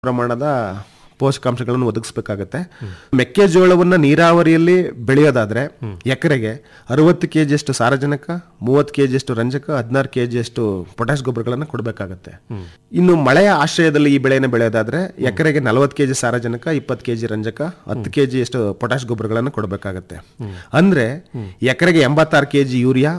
ಪ್ರಮಾಣದ ಪೋಷಕಾಂಶಗಳನ್ನು ಒದಗಿಸಬೇಕಾಗತ್ತೆ. ಮೆಕ್ಕೆಜೋಳವನ್ನ ನೀರಾವರಿಯಲ್ಲಿ ಬೆಳೆಯೋದಾದ್ರೆ ಎಕರೆಗೆ 60 kg ಸಾರಜನಕ, 30 kg ರಂಜಕ, 16 kg ಪೊಟ್ಯಾಶ್ ಗೊಬ್ಬರಗಳನ್ನು ಕೊಡಬೇಕಾಗತ್ತೆ. ಇನ್ನು ಮಳೆಯ ಆಶ್ರಯದಲ್ಲಿ ಈ ಬೆಳೆಯನ್ನು ಬೆಳೆಯೋದಾದ್ರೆ ಎಕರೆಗೆ 40 kg ಸಾರಜನಕ, 20 kg ರಂಜಕ, 10 kg ಪೊಟ್ಯಾಶ್ ಗೊಬ್ಬರಗಳನ್ನು ಕೊಡಬೇಕಾಗತ್ತೆ. ಅಂದ್ರೆ ಎಕರೆಗೆ 86 kg urea,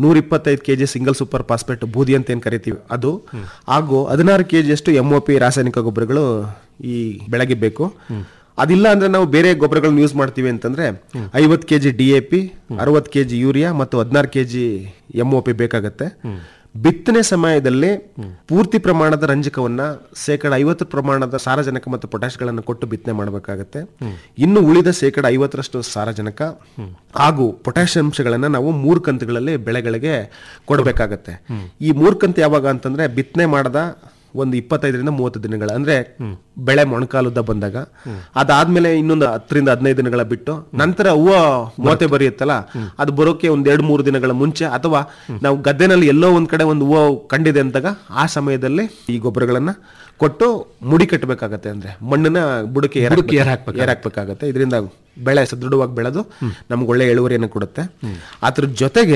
125 kg single super phosphate ಬೂದಿ ಅಂತ ಏನ್ ಕರಿತೀವಿ ಅದು, ಹಾಗೂ 16 kg MOP ರಾಸಾಯನಿಕ ಗೊಬ್ಬರಗಳು ಈ ಬೆಳೆಗೆ ಬೇಕು. ಅದಿಲ್ಲ ಅಂದ್ರೆ ನಾವು ಬೇರೆ ಗೊಬ್ಬರಗಳನ್ನ ಯೂಸ್ ಮಾಡ್ತೀವಿ ಅಂತಂದ್ರೆ 50 kg DAP, 60 kg ಯೂರಿಯಾ ಮತ್ತು 16 kg MOP ಬೇಕಾಗತ್ತೆ. ಬಿತ್ತನೆ ಸಮಯದಲ್ಲಿ ಪೂರ್ತಿ ಪ್ರಮಾಣದ ರಂಜಕವನ್ನ 50% ಪ್ರಮಾಣದ ಸಾರಜನಕ ಮತ್ತು ಪೊಟ್ಯಾಶ್ಗಳನ್ನು ಕೊಟ್ಟು ಬಿತ್ತನೆ ಮಾಡಬೇಕಾಗತ್ತೆ. ಇನ್ನು ಉಳಿದ 50% ಸಾರಜನಕ ಹಾಗೂ ಪೊಟ್ಯಾಶ್ ಅಂಶಗಳನ್ನ ನಾವು 3 ಕಂತುಗಳಲ್ಲಿ ಬೆಳೆಗಳಿಗೆ ಕೊಡಬೇಕಾಗತ್ತೆ. ಈ 3 ಕಂತು ಯಾವಾಗ ಅಂತಂದ್ರೆ ಬಿತ್ತನೆ ಮಾಡದ ಒಂದು 25ರಿಂದ 30 ದಿನಗಳ, ಅಂದ್ರೆ ಬೆಳೆ ಮೊಣಕಾಲುದ್ದ ಬಂದಾಗ, ಅದಾದ್ಮೇಲೆ ಇನ್ನೊಂದು 10ರಿಂದ 15 ದಿನಗಳ ಬಿಟ್ಟು ನಂತರ ಹೂವು ಮೋತೆ ಬರೆಯುತ್ತಲ್ಲ, ಅದು ಬರೋಕೆ ಒಂದ್ 2-3 ದಿನಗಳ ಮುಂಚೆ, ಅಥವಾ ನಾವು ಗದ್ದೆನಲ್ಲಿ ಎಲ್ಲೋ ಒಂದ್ ಕಡೆ ಒಂದು ಹೂವು ಕಂಡಿದೆ ಅಂದಾಗ ಆ ಸಮಯದಲ್ಲಿ ಈ ಗೊಬ್ಬರಗಳನ್ನ ಕೊಟ್ಟು ಮುಡಿ ಕಟ್ಟಬೇಕಾಗತ್ತೆ. ಅಂದ್ರೆ ಮಣ್ಣನ್ನ ಬುಡಕ್ಕೆ ಏರಾಕ್ಬೇಕಾಗತ್ತೆ. ಇದರಿಂದ ಬೆಳೆ ಸದೃಢವಾಗಿ ಬೆಳೆದು ನಮ್ಗೆ ಒಳ್ಳೆ ಇಳುವರಿಯನ್ನು ಕೊಡುತ್ತೆ. ಅದ್ರ ಜೊತೆಗೆ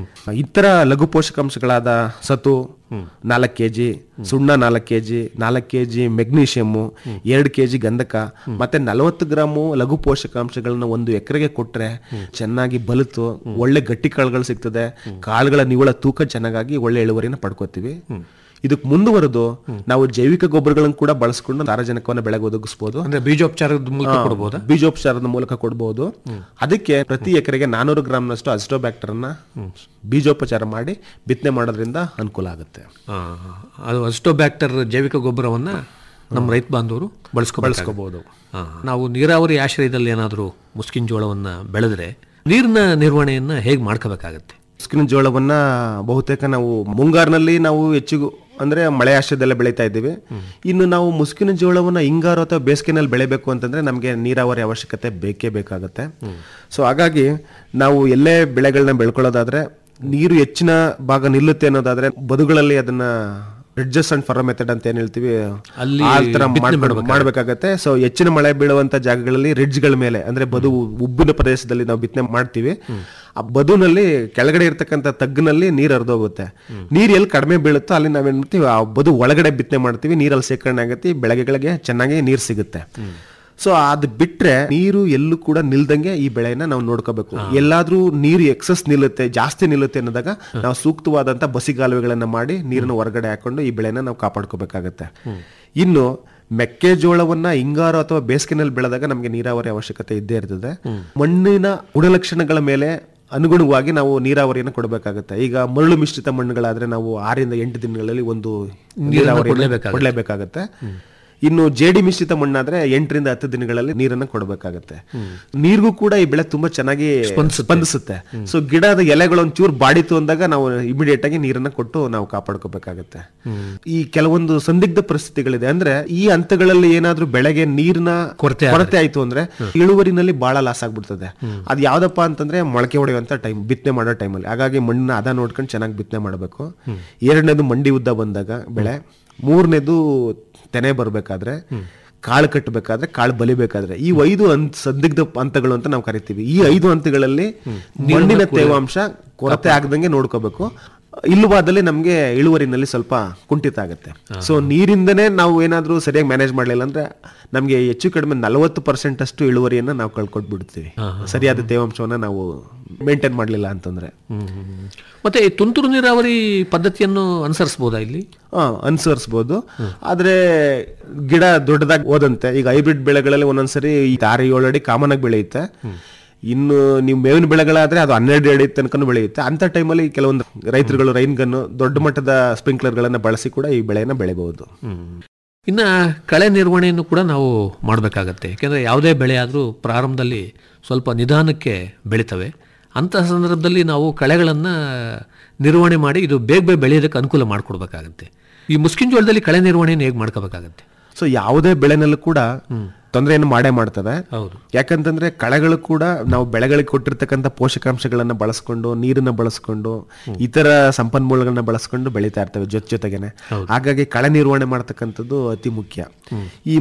ಇತರ ಲಘು ಪೋಷಕಾಂಶಗಳಾದ ಸತು 4 kg, ಸುಣ್ಣ 4 kg, 4 kg ಮೆಗ್ನೀಷಿಯಮ್, 2 kg ಗಂಧಕ ಮತ್ತೆ 40 ಗ್ರಾಮ್ ಲಘು ಪೋಷಕಾಂಶಗಳನ್ನ 1 ಎಕರೆಗೆ ಕೊಟ್ರೆ ಚೆನ್ನಾಗಿ ಬಲಿತು ಒಳ್ಳೆ ಗಟ್ಟಿ ಕಾಳುಗಳು ಸಿಗ್ತದೆ. ಕಾಳುಗಳ ನಿವ್ವಳ ತೂಕ ಚೆನ್ನಾಗಿ ಒಳ್ಳೆ ಇಳುವರಿನ ಪಡ್ಕೋತೀವಿ. ಇದಕ್ಕೆ ಮುಂದುವರೆದು ನಾವು ಜೈವಿಕ ಗೊಬ್ಬರಗಳನ್ನು ಕೂಡ ಬಳಸ್ಕೊಂಡು ಸಾರಜನಕವನ್ನು ಬೆಳೆಗೆ ಒದಗಿಸಬಹುದು. ಅಂದ್ರೆ ಬೀಜೋಪಚಾರದ ಮೂಲಕ ಕೊಡಬಹುದು. ಬೀಜೋಪಚಾರದ ಮೂಲಕ ಕೊಡಬಹುದು. ಅದಕ್ಕೆ ಪ್ರತಿ ಎಕರೆಗೆ 400 ಗ್ರಾಮ್ನಷ್ಟು ಅಜಿಟೋಬ್ಯಾಕ್ಟರ್ ಅನ್ನ ಬೀಜೋಪಚಾರ ಮಾಡಿ ಬಿತ್ತನೆ ಮಾಡೋದ್ರಿಂದ ಅನುಕೂಲ ಆಗುತ್ತೆ. ಅದು ಅಜಿಟೋಬ್ಯಾಕ್ಟರ್ ಜೈವಿಕ ಗೊಬ್ಬರವನ್ನ ನಮ್ಮ ರೈತ ಬಾಂಧವರು ಬಳಸ್ಕೋಬಹುದು. ನಾವು ನೀರಾವರಿ ಆಶ್ರಯದಲ್ಲಿ ಏನಾದರೂ ಮುಸ್ಕಿನ ಜೋಳವನ್ನ ಬೆಳೆದ್ರೆ ನೀರಿನ ನಿರ್ವಹಣೆಯನ್ನ ಹೇಗೆ ಮಾಡ್ಕೋಬೇಕಾಗತ್ತೆ? ಮುಸ್ಕಿನ ಜೋಳವನ್ನ ಬಹುತೇಕ ನಾವು ಮುಂಗಾರಿನಲ್ಲಿ ನಾವು ಹೆಚ್ಚಿಗೂ ಅಂದ್ರೆ ಮಳೆ ಆಶ್ರಯದಲ್ಲೇ ಬೆಳೀತಾ ಇದ್ದೀವಿ. ಇನ್ನು ನಾವು ಮುಸ್ಕಿನ ಜೋಳವನ್ನ ಹಿಂಗಾರು ಅಥವಾ ಬೇಸಿಗೆನಲ್ಲಿ ಬೆಳಿಬೇಕು ಅಂತಂದ್ರೆ ನಮಗೆ ನೀರಾವರಿ ಅವಶ್ಯಕತೆ ಬೇಕೇ ಬೇಕಾಗುತ್ತೆ. ಸೊ ಹಾಗಾಗಿ ನಾವು ಎಲ್ಲೇ ಬೆಳೆಗಳನ್ನ ಬೆಳ್ಕೊಳ್ಳೋದಾದ್ರೆ ನೀರು ಹೆಚ್ಚಿನ ಭಾಗ ನಿಲ್ಲುತ್ತೆ ಅನ್ನೋದಾದ್ರೆ ಬದುಗಳಲ್ಲಿ ಅದನ್ನ ರಿಡ್ಜಸ್ ಅಂಡ್ ಫರ್ರೋ ಮೆಥಡ್ ಅಂತ ಏನ್ ಹೇಳ್ತೀವಿ, ಆ ತರ ಮಾಡ್ಬೇಕಾಗತ್ತೆ. ಸೊ ಹೆಚ್ಚಿನ ಮಳೆ ಬೀಳುವಂತ ಜಾಗಗಳಲ್ಲಿ ರಿಡ್ಜ್ಗಳ ಮೇಲೆ, ಅಂದ್ರೆ ಬದು ಉಬ್ಬಿನ ಪ್ರದೇಶದಲ್ಲಿ ನಾವು ಬಿತ್ತನೆ ಮಾಡ್ತೀವಿ. ಆ ಬದುನಲ್ಲಿ ಕೆಳಗಡೆ ಇರ್ತಕ್ಕಂಥ ತಗ್ಗಿನಲ್ಲಿ ನೀರು ಹರಿದೋಗುತ್ತೆ. ನೀರು ಎಲ್ಲಿ ಕಡಿಮೆ ಬೀಳುತ್ತೋ ಅಲ್ಲಿ ನಾವೇನ್ ಮಾಡ್ತೀವಿ, ಆ ಬದು ಒಳಗಡೆ ಬಿತ್ತನೆ ಮಾಡ್ತೀವಿ. ನೀರಲ್ಲಿ ಶೇಖರಣೆ ಆಗತ್ತೆ, ಬೆಳೆಗಳಿಗೆ ಚೆನ್ನಾಗಿ ನೀರು ಸಿಗುತ್ತೆ. ಸೊ ಅದು ಬಿಟ್ರೆ ನೀರು ಎಲ್ಲೂ ಕೂಡ ನಿಲ್ದಂಗೆ ಈ ಬೆಳೆಯನ್ನ ನಾವು ನೋಡ್ಕೋಬೇಕು. ಎಲ್ಲಾದ್ರೂ ನೀರು ಎಕ್ಸಸ್ ನಿಲ್ಲುತ್ತೆ, ಜಾಸ್ತಿ ನಿಲ್ಲುತ್ತೆ ಅನ್ನೋದಾಗ ನಾವು ಸೂಕ್ತವಾದಂತ ಬಸಿಗಾಲುವೆಗಳನ್ನ ಮಾಡಿ ನೀರನ್ನು ಹೊರಗಡೆ ಹಾಕೊಂಡು ಈ ಬೆಳೆನ ನಾವು ಕಾಪಾಡ್ಕೋಬೇಕಾಗತ್ತೆ. ಇನ್ನು ಮೆಕ್ಕೆಜೋಳವನ್ನ ಹಿಂಗಾರು ಅಥವಾ ಬೇಸಿಗೆನಲ್ಲಿ ಬೆಳೆದಾಗ ನಮಗೆ ನೀರಾವರಿ ಅವಶ್ಯಕತೆ ಇದ್ದೇ ಇರ್ತದೆ. ಮಣ್ಣಿನ ಗುಣಲಕ್ಷಣಗಳ ಮೇಲೆ ಅನುಗುಣವಾಗಿ ನಾವು ನೀರಾವರಿಯನ್ನು ಕೊಡಬೇಕಾಗುತ್ತೆ. ಈಗ ಮರಳು ಮಿಶ್ರಿತ ಮಣ್ಣುಗಳಾದ್ರೆ ನಾವು 6ರಿಂದ 8 ದಿನಗಳಲ್ಲಿ ಒಂದು ನೀರಾವರಿ ಕೊಡಲೇಬೇಕಾಗತ್ತೆ. ಇನ್ನು ಜೇಡಿ ಮಿಶ್ರಿತ ಮಣ್ಣಾದ್ರೆ 8ರಿಂದ 10 ದಿನಗಳಲ್ಲಿ ನೀರನ್ನು ಕೊಡಬೇಕಾಗತ್ತೆ. ನೀರಿಗೂ ಕೂಡ ಈ ಬೆಳೆ ತುಂಬಾ ಚೆನ್ನಾಗಿ ಸ್ಪಂದಿಸುತ್ತೆ. ಸೊ ಗಿಡದ ಎಲೆಗಳು ಒಂಚೂರು ಬಾಡಿತು ಅಂದಾಗ ನಾವು ಇಮಿಡಿಯೇಟ್ ಆಗಿ ನೀರನ್ನ ಕೊಟ್ಟು ನಾವು ಕಾಪಾಡ್ಕೋಬೇಕಾಗತ್ತೆ. ಈ ಕೆಲವೊಂದು ಸಂದಿಗ್ಧ ಪರಿಸ್ಥಿತಿಗಳಿದೆ. ಅಂದ್ರೆ ಈ ಹಂತಗಳಲ್ಲಿ ಏನಾದ್ರೂ ಬೆಳೆಗೆ ನೀರಿನ ಕೊರತೆ ಆಯ್ತು ಅಂದ್ರೆ ಇಳುವರಿನಲ್ಲಿ ಬಹಳ ಲಾಸ್ ಆಗ್ಬಿಡ್ತದೆ. ಅದು ಯಾವ್ದಪ್ಪ ಅಂತಂದ್ರೆ ಮೊಳಕೆ ಹೊಡೆಯುವಂತ ಟೈಮ್, ಬಿತ್ತನೆ ಮಾಡೋ ಟೈಮಲ್ಲಿ. ಹಾಗಾಗಿ ಮಣ್ಣಿನ ಅದ ನೋಡ್ಕೊಂಡು ಚೆನ್ನಾಗಿ ಬಿತ್ತನೆ ಮಾಡಬೇಕು. 2ನೇದು ಮಂಡಿ ಉದ್ದ ಬಂದಾಗ ಬೆಳೆ, 3ನೇದು ತೆನೆ ಬರ್ಬೇಕಾದ್ರೆ, ಕಾಳು ಕಟ್ಟಬೇಕಾದ್ರೆ, ಕಾಳು ಬಲಿಬೇಕಾದ್ರೆ, ಈ 5 ಸಂದಿಗ್ಧ ಹಂತಗಳು ಅಂತ ನಾವು ಕರಿತೀವಿ. ಈ 5 ಹಂತಗಳಲ್ಲಿ ಮಣ್ಣಿನ ತೇವಾಂಶ ಕೊರತೆ ಆಗದಂಗೆ ನೋಡ್ಕೋಬೇಕು. ಇಲ್ಲವಾದಲ್ಲಿ ನಮ್ಗೆ ಇಳುವರಿನಲ್ಲಿ ಸ್ವಲ್ಪ ಕುಂಠಿತ ಆಗುತ್ತೆ. ಸೊ ನೀರಿಂದನೇ ನಾವು ಏನಾದ್ರೂ ಸರಿಯಾಗಿ ಮ್ಯಾನೇಜ್ ಮಾಡ್ಲಿಲ್ಲ ಅಂದ್ರೆ ನಮ್ಗೆ ಹೆಚ್ಚು ಕಡಿಮೆ 40% ಅಷ್ಟು ಇಳುವರಿಯನ್ನ ನಾವು ಕಳ್ಕೊಟ್ಬಿಡ್ತೀವಿ, ಸರಿಯಾದ ತೇವಾಂಶವನ್ನ ನಾವು ಮೇಂಟೈನ್ ಮಾಡ್ಲಿಲ್ಲ ಅಂತಂದ್ರೆ. ಮತ್ತೆ ತುಂತುರು ನೀರಾವರಿ ಪದ್ಧತಿಯನ್ನು ಅನುಸರಿಸಬಹುದಾ ಇಲ್ಲಿ? ಅನುಸರಿಸಬಹುದು. ಆದ್ರೆ ಗಿಡ ದೊಡ್ಡದಾಗಿ ಹೋದಂತೆ ಈಗ ಹೈಬ್ರಿಡ್ ಬೆಳೆಗಳಲ್ಲಿ ಒಂದೊಂದ್ಸರಿ 6-7 ಅಡಿ ಕಾಮನ್ ಆಗಿ ಬೆಳೆಯುತ್ತೆ. ಇನ್ನು ನೀವು ಮೇವಿನ ಬೆಳೆಗಳಾದ್ರೆ ಅದು 12 ಅಡಿ ತನಕ ಬೆಳೆಯುತ್ತೆ. ಅಂತ ಟೈಮಲ್ಲಿ ಕೆಲವೊಂದು ರೈತರುಗಳು ರೈನ್ ಗನ್, ದೊಡ್ಡ ಮಟ್ಟದ ಸ್ಪ್ರಿಂಕ್ಲರ್ ಗಳನ್ನ ಬಳಸಿ ಕೂಡ ಈ ಬೆಳೆಯನ್ನ ಬೆಳೆಯಬಹುದು. ಇನ್ನ ಕಳೆ ನಿರ್ವಹಣೆಯನ್ನು ಕೂಡ ನಾವು ಮಾಡಬೇಕಾಗತ್ತೆ. ಯಾಕೆಂದ್ರೆ ಯಾವುದೇ ಬೆಳೆ ಆದ್ರೂ ಪ್ರಾರಂಭದಲ್ಲಿ ಸ್ವಲ್ಪ ನಿಧಾನಕ್ಕೆ ಬೆಳಿತವೆ. ಅಂತಹ ಸಂದರ್ಭದಲ್ಲಿ ನಾವು ಕಳೆಗಳನ್ನ ನಿರ್ವಹಣೆ ಮಾಡಿ ಇದು ಬೇಗ ಬೆಳೆಯೋದಕ್ಕೆ ಅನುಕೂಲ ಮಾಡಿಕೊಡ್ಬೇಕಾಗತ್ತೆ. ಈ ಮುಸ್ಕಿನ ಜೋಳದಲ್ಲಿ ಕಳೆ ನಿರ್ವಹಣೆಯನ್ನು ಹೇಗೆ ಮಾಡ್ಕೋಬೇಕಾಗತ್ತೆ? ಸೊ ಯಾವುದೇ ಬೆಳೆನಲ್ಲೂ ಕೂಡ ತೊಂದರೆಯನ್ನು ಮಾಡೇ ಮಾಡ್ತವೆ. ಹೌದು. ಯಾಕಂತಂದ್ರೆ ಕಳೆಗಳು ಕೂಡ ನಾವು ಬೆಳೆಗಳಿಗೆ ಕೊಟ್ಟಿರ್ತಕ್ಕಂಥ ಪೋಷಕಾಂಶಗಳನ್ನ ಬಳಸ್ಕೊಂಡು, ನೀರನ್ನ ಬಳಸ್ಕೊಂಡು, ಇತರ ಸಂಪನ್ಮೂಲಗಳನ್ನ ಬಳಸ್ಕೊಂಡು ಬೆಳೀತಾ ಇರ್ತವೆ ಜೊತೆಗೇನೆ. ಹಾಗಾಗಿ ಕಳೆ ನಿರ್ವಹಣೆ ಮಾಡ್ತಕ್ಕಂಥದ್ದು ಅತಿ ಮುಖ್ಯ. ಈ